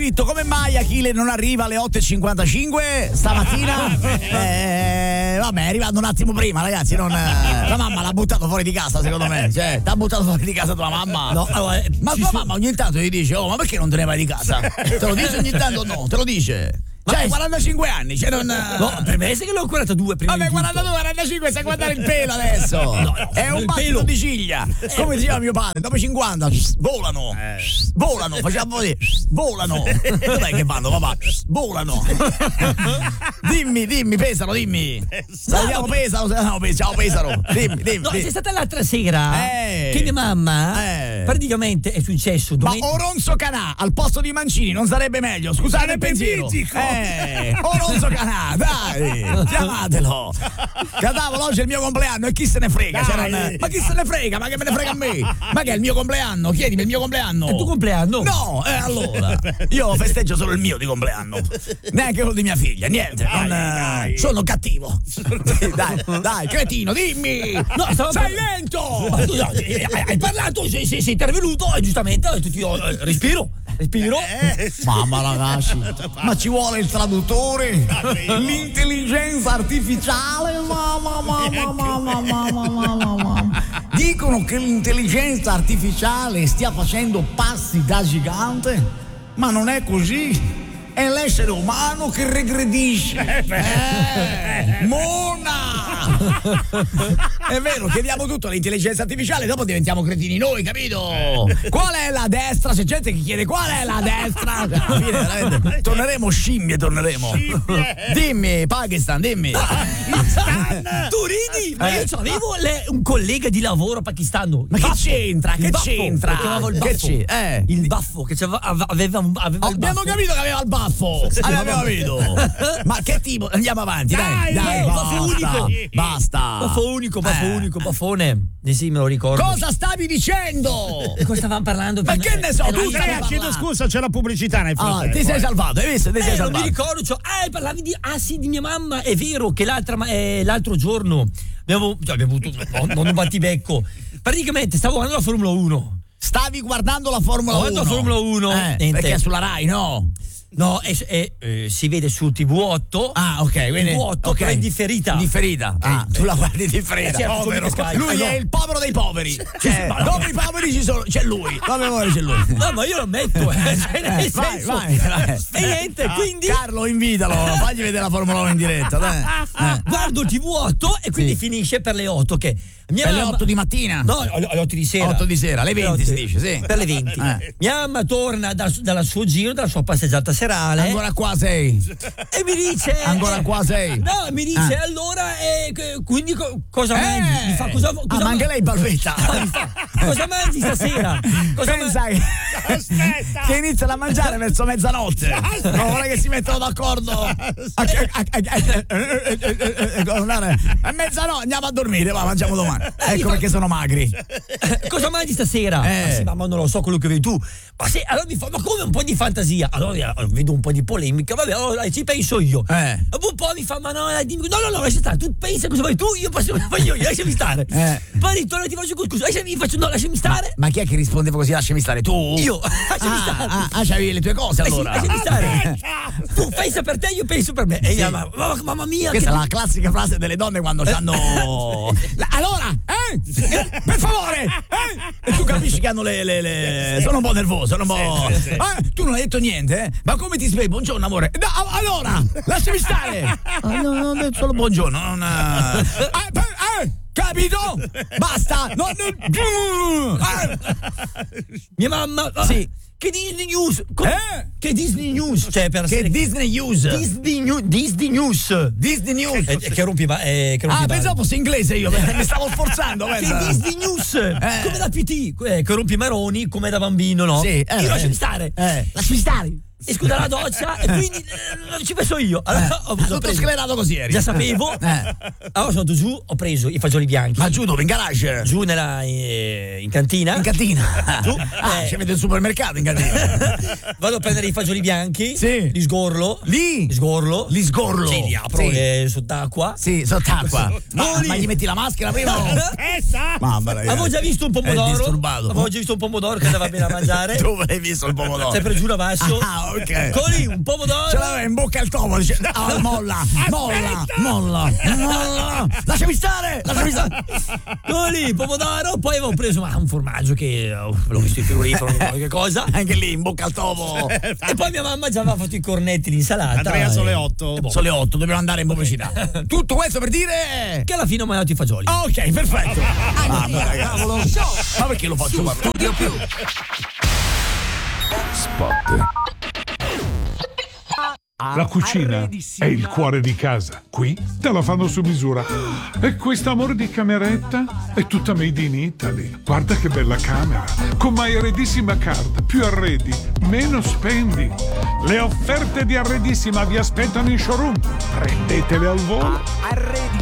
Come mai Achille non arriva alle 8:55 stamattina? Vabbè, è arrivato un attimo prima, ragazzi. La mamma l'ha buttato fuori di casa, secondo me. Cioè, t'ha buttato fuori di casa tua mamma? No, allora, ma tua mamma ogni tanto gli dice: oh, ma perché non te ne vai di casa? Te lo dice ogni tanto? No, te lo dice. Cioè, 45 anni, cioè non. No, per me sai che l'ho 42 prima. Vabbè, 42, 45, stai guardare il pelo adesso. No, è un battito di ciglia. Come diceva mio padre, dopo 50 volano. Volano, facciamo così. Volano. Dov'è che vanno, papà? Volano. Dimmi, pesano, dimmi. Salutiamo pesano, no, ciao pesano. Dimmi. No, c'è stata l'altra sera che mia mamma praticamente è successo. Ma Oronzo Canà al posto di Mancini non sarebbe meglio? Scusate il pensiero. Oronzo Canà, dai, chiamatelo. Cadavolo, oggi è il mio compleanno e chi se ne frega? Ma chi se ne frega? Ma che me ne frega a me? Ma che è il mio compleanno? Chiedimi il mio compleanno. È il tuo compleanno? No, allora. Io festeggio solo il mio di compleanno. Neanche quello di mia figlia, niente. Sono cattivo. Dai, cretino, dimmi. No, sei lento. Hai parlato, sei intervenuto e giustamente ho detto io respiro. Mamma ragazzi, ma ci vuole il traduttore, l'intelligenza artificiale, mamma. Dicono che l'intelligenza artificiale stia facendo passi da gigante, ma non è così. È l'essere umano che regredisce. Mona! È vero, chiediamo tutto all'intelligenza artificiale, dopo diventiamo cretini noi, capito? Qual è la destra? C'è gente che chiede qual è la destra? Torneremo scimmie. Dimmi, Pakistan, dimmi. Tu ridi? Ma io avevo un collega di lavoro pakistano. Ma che c'entra? Che aveva il baffo. Il baffo che aveva il baffo. Abbiamo capito che aveva il baffo. Abbiamo capito. Ma che tipo? Andiamo avanti, dai, baffo unico. Basta. Baffo unico, baffone. Sì, me lo ricordo. Cosa stavi dicendo? Cosa stavamo parlando? Ma che ne so, tu chiedo scusa, c'è la pubblicità nel frattempo. Ti sei salvato, hai visto? Ti sei salvato. Non mi ricordo, parlavi di mia mamma, è vero che l'altro giorno abbiamo avuto non un battibecco. Praticamente stavo guardando la Formula 1. Stavi guardando la Formula 1? La Formula 1. Perché è sulla Rai, no? No, si vede su TV8. Ok, quindi TV8 però in differita. Tu la guardi differita. Lui è il povero dei poveri. Cioè, dopo i poveri c'è lui. Dopo i poveri c'è lui. No, ma io lo ammetto. Vai. E niente, quindi. Carlo, invitalo, fagli vedere la Formula 1 in diretta. Guardo TV8 e quindi finisce per le 8. Che per le 8 di mattina? No, alle 8 di sera. 8 di sera, alle 20 si dice, sì. Per le 20. Mia mamma torna dal suo giro, dalla sua passeggiata serale. Ancora qua sei. E mi dice. Ancora qua sei. No, mi dice allora, quindi cosa mangi? Mi fa cosa ma anche lei balbetta. Cosa mangi stasera? Pensa che iniziano a mangiare verso mezzanotte. Non è che si mettono d'accordo. A mezzanotte andiamo a dormire, mangiamo domani. Ecco perché sono magri. Cosa mangi stasera? Ma non lo so quello che vedi tu. Ma sì, allora mi fa, ma come un po' di fantasia? Allora vedo un po' di polemica, vabbè, allora ci penso io. Un po' mi fa, ma no, dimmi, no, lascia stare, tu pensa cosa vuoi tu, io passo, voglio io, lasciami stare. Poi ritorno e ti faccio scusa, lasciami stare. Ma chi è che rispondeva così, lasciami stare? Tu? Io, lasciami stare. C'avevi le tue cose allora. Lasciami stare. Tu pensa per te, io penso per me. E io, mamma mia. Questa è la classica frase delle donne quando hanno. Allora, per favore, E tu capisci che hanno sono un po' nervoso, sono un po'. Tu non hai detto niente, Ma come ti svegli? Buongiorno, amore. Allora, lasciami stare. No, non ho detto solo buongiorno, non. Capito? Basta! Mia mamma. Sì. Che Disney News? Che Disney News? Cioè per che Disney News? Disney News. Che rompi pensavo fosse inglese io, mi stavo sforzando. Che Disney News? Come da PT, che rompi maroni come da bambino, no? Sì. Io lasciami stare. Lasciami stare. Esco dalla doccia e quindi ci penso io. Allora, tutto sclerato così eri. Già sapevo. Allora sono andato giù, ho preso i fagioli bianchi. Ma giù dove? In garage? Giù in cantina. In cantina? Giù. Ci avete il supermercato in cantina. Vado a prendere i fagioli bianchi. Sì. Li sgorlo. Li sgorlo? Sì, li apro sott'acqua. Sì, sott'acqua. Ma gli metti la maschera prima? Mamma mia. Avevo già visto un pomodoro. È disturbato. Avevo già visto un pomodoro che andava bene a mangiare. Dove l'hai visto il pomodoro? Sempre giù da basso. ok. Così, un pomodoro. Ce l'aveva in bocca il topo, dice, molla. Lasciami stare. Così, pomodoro, poi avevo preso un formaggio che l'ho visto in frigorifero, qualche cosa. Anche lì, in bocca al topo. E poi mia mamma già aveva fatto i cornetti, l'insalata. Andrea, sono le 8. Sono le 8, dobbiamo andare in pubblicità. Tutto questo per dire che alla fine ho mangiato i fagioli. Ok, perfetto. Cavolo. Ma perché lo faccio parlare? Studio Più. Spot. La cucina è il cuore di casa. Qui te la fanno su misura. E quest'amore di cameretta è tutta made in Italy. Guarda che bella camera. Con My Arredissima Card. Più arredi, meno spendi. Le offerte di Arredissima vi aspettano in showroom. Prendetele al volo.